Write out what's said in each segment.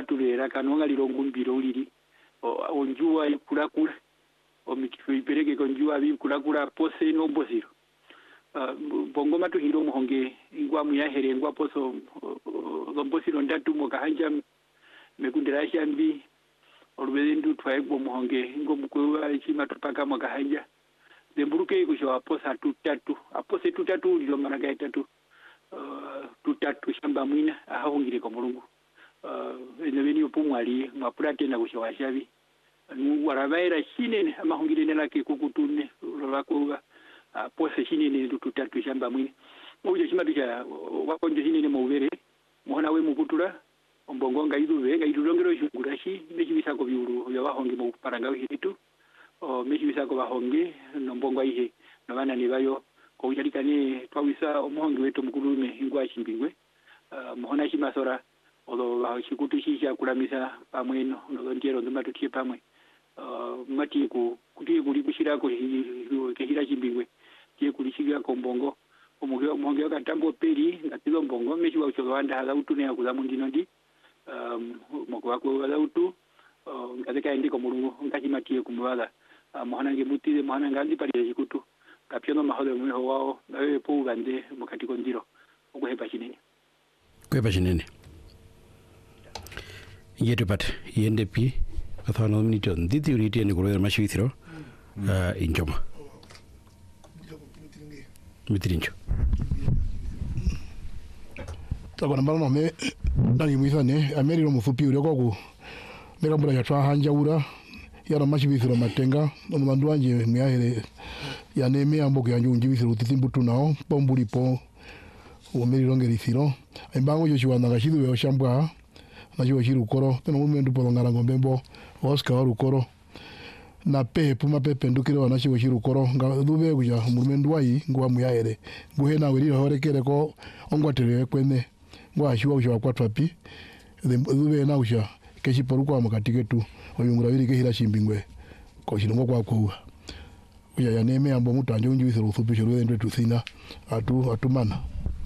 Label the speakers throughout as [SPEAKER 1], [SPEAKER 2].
[SPEAKER 1] tulera kanonga lirongumbiro uliri onjua ikurakura omikifo ipereke konjua bikurakura pose nomboziro bongo matu hiro muhonge ingwa muyahere ngwa poso lombosiro ndatu mokahanja mekundira shambi olwezendu twaegbo muhonge ngo mukwewa chima tupaka mokahanja demburuke kusho aposa tutatu apose tutatu lilo maraga tatu tutatu shamba mwina ahongire ko mulungu enebeni opumwali mwapurate na kusho washabi warabaira shinene amahongire nelake kukutune lolako apose shinene tutatu shamba mwina uje chimatisha wakonje shinene muvere muhona we mukutura ombongonga idulongero shungurashi mechibisako byuru yabahonge mu paranga wihitu mechibisako bahonge nombongo ihe nabana nibayo ko ujalikane twawisa omuhonge wetu mukulume ingwa chimbingwe muhona chimasora odo bahishikutisha kulamisa pamweno ndonjero ndumatutie pamwe mati kuti kuli kushirako kehira chimbingwe tie kulishiga kombongo omuhonge akatambo peri ngatizo mbongo mechiwa ucholwanda hala utune akuza mundino ndi moko wala utu ngazeka ndiko mulungu ngachimatie kumwala muhana ngemutire muhana ngandi pali chikutu kapyono maholo mweho wao nawe po ugande mukati kondiro okuhepa chinene kuhepa chinene yetu pat yende pi athano minito nditi uriti ni kuroya mashwithiro injoma mitirincho
[SPEAKER 2] tabana mbano me nani mwisane ameriro mufupi uri koku mera mbura yatwa hanjaura yara mashibithiro matenga omubandu wanje myahere yaneme amboke yanju njibithiro utitimbutu nao pombulipo omeriro ngerithiro embango yo chiwana gashidu yo shambwa na yo shirukoro teno mumendu polongara ngombembo Oscar warukoro na puma pepe ndukiro na chiwo shirukoro ngadube kuja mumendu wai ngwa myahere nguhena weriro horekere ko ongwatere kwene ngwa shiwa ushwa kwatwa pi dube na usha keshi poruko amakatiketu oyungura wiri kehira chimbingwe ko shirongo kwa kuwa uya yaneme ambo mutanje unjibithiro uthupisho rwende tuthina atumana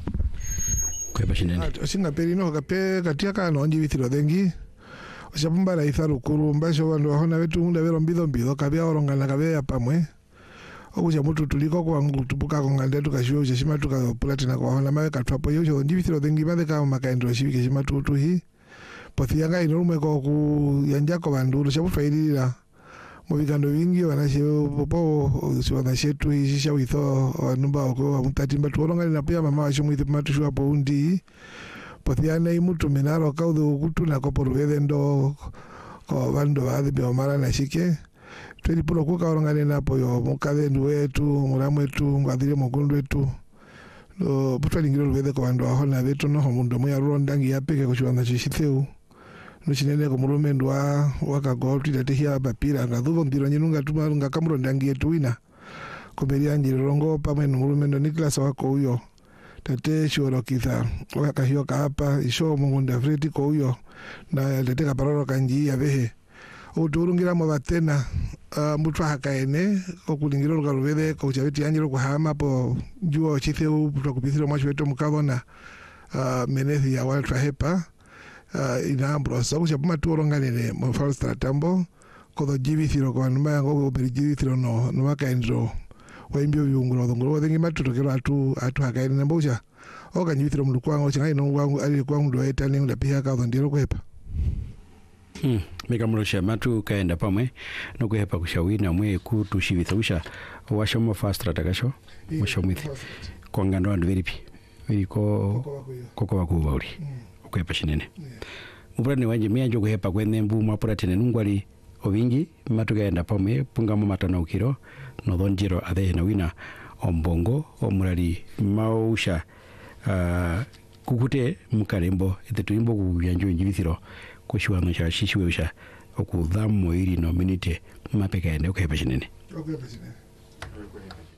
[SPEAKER 1] kwepa chinene
[SPEAKER 3] singa perino kape katia kana onjibithiro thengi oshapumbala itharukuru mbasho bandu bahona wetu hunda vero mbidho kabya orongana kabya pamwe okuja mutu tuliko kwa ngutubuka kongande tukashiwe ushima tukaplatina kwa hona mawe katwapo yo njibithiro thengi badeka makaendro shibike shima tutuhi pothiyanga inorumwe ko ku yanjako bandu shabufairira mubigando bingi wanashe popo siwana shetu hisha witho numba ko mutatimba tuolongana na pia mama washo mwithe matushwa po undi pothiyana imutu minaro kaudhu kutuna ko porwede ndo ko bando baadhi bya mara na shike tweli pulo kuka orongane napo yo mukadhendu wetu muramu wetu ngwadhire mukundu wetu no putwalingiro lwede ko bandu ahona betu no mundu moya rondangi yapeke ko chwana chishitheu nuchinene ko murumendu wakagoti tatehia papira ngadhuvo mbiro nyinunga tumarunga kamurondangi yetu wina koberia njirongo pamwe murumendu Nicholas wako uyo tate shoro kitha wakahioka hapa isho mungunda freti ko uyo na leteka paroro kanji yabehe uturungira mo batena mutwa hakaene ko kulingiro lukalubede ko chabeti anjiro kuhama po juo chitheu tukupithiro machweto mukabona menethi ya waltra hepa inambro so kuchapuma tuoronganene mo falstra tambo ko do jibithiro ko anuma yango ko berjibithiro no makaendro waimbyo byunguro ngoro thengi matutokero atu hakaene mbocha okanyibithiro mundu kwango chingai no wangu ali kwangu do etani ndapia ka ndiro kwepa
[SPEAKER 1] mekamulosha matu kaenda pamwe nokuhepa kushawina mwe kutushivithausha washomo fastra takasho mushomithi kwangando andu veripi veriko koko wakuva uli okuhepa chinene mupurani wanje mianjo kuhepa kwene mbu mwapuratene nungwali ovingi matu kaenda pamwe pungamo matanaukiro nodhonjiro athehe na wina ombongo omurali mausha kukute mukalembo etetuimbo kuyanjo njivithiro kushiwano cha shishiweusha okudhamo iri nominite mapeka ene okuhepa chinene